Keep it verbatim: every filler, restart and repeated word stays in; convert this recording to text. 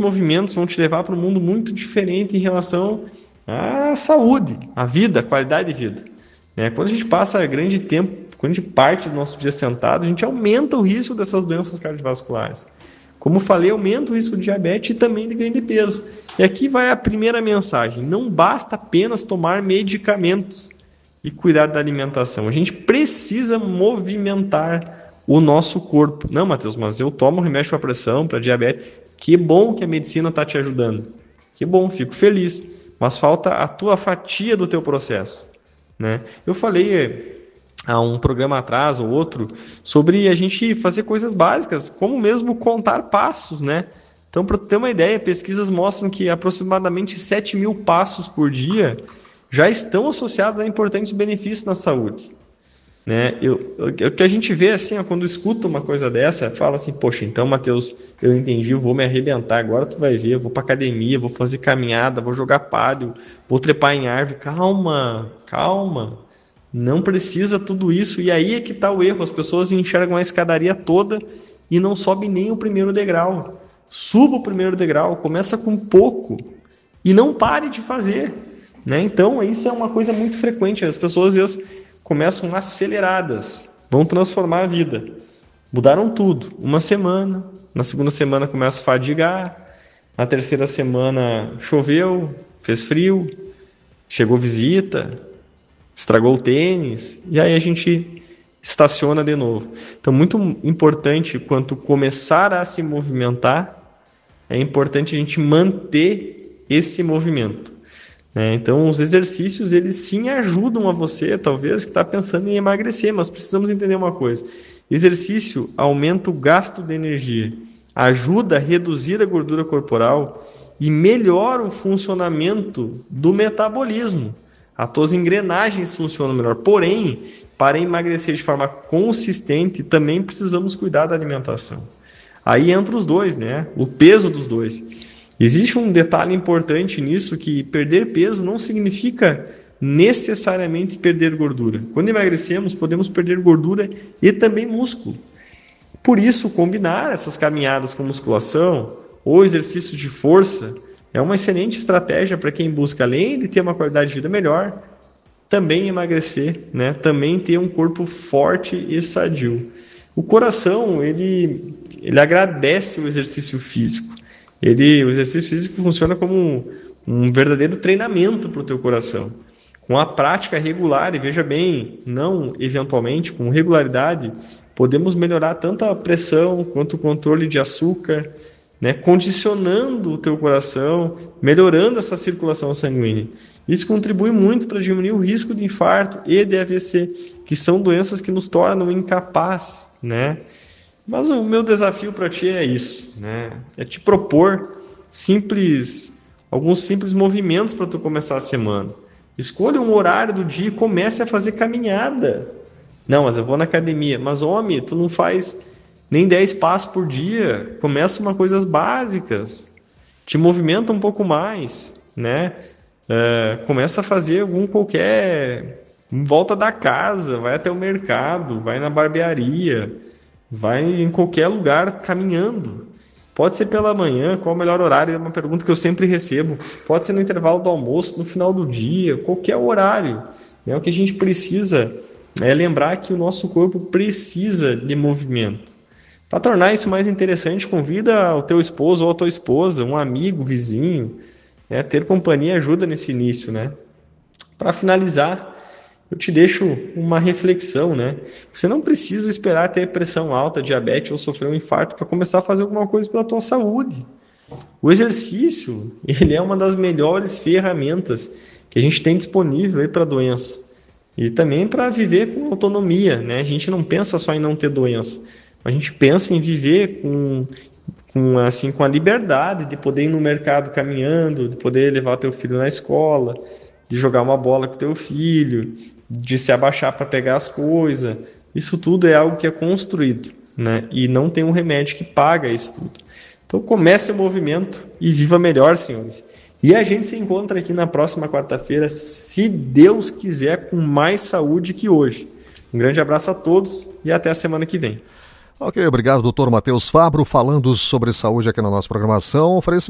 movimentos vão te levar para um mundo muito diferente em relação à saúde, à vida, à qualidade de vida. Né? Quando a gente passa grande tempo, quando a gente parte do nosso dia sentado, a gente aumenta o risco dessas doenças cardiovasculares. Como falei, aumenta o risco de diabetes e também de ganho de peso. E aqui vai a primeira mensagem. Não basta apenas tomar medicamentos e cuidar da alimentação. A gente precisa movimentar o nosso corpo. Não, Matheus, mas eu tomo remédio para pressão, para diabetes. Que bom que a medicina está te ajudando. Que bom, fico feliz. Mas falta a tua fatia do teu processo. Né? Eu falei há um programa atrás ou outro sobre a gente fazer coisas básicas, como mesmo contar passos, né? Então, para ter uma ideia, pesquisas mostram que aproximadamente sete mil passos por dia já estão associados a importantes benefícios na saúde. Né? Eu, eu, o que a gente vê assim, ó, quando escuta uma coisa dessa, fala assim, poxa, então, Matheus, eu entendi, eu vou me arrebentar, agora tu vai ver, eu vou para academia, vou fazer caminhada, vou jogar pádel, vou trepar em árvore. Calma, calma, não precisa tudo isso. E aí é que está o erro, as pessoas enxergam a escadaria toda e não sobem nem o primeiro degrau. Suba o primeiro degrau, começa com pouco e não pare de fazer. Né? Então, isso é uma coisa muito frequente, as pessoas às vezes começam aceleradas, vão transformar a vida. Mudaram tudo. Uma semana, na segunda semana começa a fadigar, na terceira semana choveu, fez frio, chegou visita, estragou o tênis, e aí a gente estaciona de novo. Então, muito importante, quanto começar a se movimentar, é importante a gente manter esse movimento. É, então, os exercícios, eles sim ajudam a você, talvez, que está pensando em emagrecer, mas precisamos entender uma coisa. Exercício aumenta o gasto de energia, ajuda a reduzir a gordura corporal e melhora o funcionamento do metabolismo. As tuas engrenagens funcionam melhor. Porém, para emagrecer de forma consistente, também precisamos cuidar da alimentação. Aí entra os dois, né? O peso dos dois. Existe um detalhe importante nisso, que perder peso não significa necessariamente perder gordura. Quando emagrecemos, podemos perder gordura e também músculo. Por isso, combinar essas caminhadas com musculação ou exercício de força é uma excelente estratégia para quem busca, além de ter uma qualidade de vida melhor, também emagrecer, né? Também ter um corpo forte e sadio. O coração, ele, ele agradece o exercício físico. Ele, o exercício físico funciona como um, um verdadeiro treinamento para o teu coração. Com a prática regular, e veja bem, não eventualmente, com regularidade, podemos melhorar tanto a pressão quanto o controle de açúcar, né, condicionando o teu coração, melhorando essa circulação sanguínea. Isso contribui muito para diminuir o risco de infarto e de A V C, que são doenças que nos tornam incapazes, né? Mas o meu desafio para ti é isso, né? É te propor simples, alguns simples movimentos para tu começar a semana. Escolha um horário do dia e comece a fazer caminhada. Não, mas eu vou na academia. Mas, homem, tu não faz nem dez passos por dia. Começa com coisas básicas. Te movimenta um pouco mais, né? É, começa a fazer algum qualquer... em volta da casa, vai até o mercado, vai na barbearia... Vai em qualquer lugar caminhando. Pode ser pela manhã, qual o melhor horário? É uma pergunta que eu sempre recebo. Pode ser no intervalo do almoço, no final do dia, qualquer horário. O que a gente precisa é lembrar que o nosso corpo precisa de movimento. Para tornar isso mais interessante, convida o teu esposo ou a tua esposa, um amigo, vizinho. Né? Ter companhia ajuda nesse início. Né? Para finalizar, eu te deixo uma reflexão, né? Você não precisa esperar ter pressão alta, diabetes ou sofrer um infarto para começar a fazer alguma coisa pela tua saúde. O exercício, ele é uma das melhores ferramentas que a gente tem disponível para a doença. E também para viver com autonomia, né? A gente não pensa só em não ter doença. A gente pensa em viver com, com, assim, com a liberdade de poder ir no mercado caminhando, de poder levar teu filho na escola, de jogar uma bola com teu filho, de se abaixar para pegar as coisas. Isso tudo é algo que é construído, né? E não tem um remédio que paga isso tudo. Então comece o movimento e viva melhor, senhores. E a gente se encontra aqui na próxima quarta-feira, se Deus quiser, com mais saúde que hoje. Um grande abraço a todos e até a semana que vem. Ok, obrigado, doutor Matheus Fabro, falando sobre saúde aqui na nossa programação.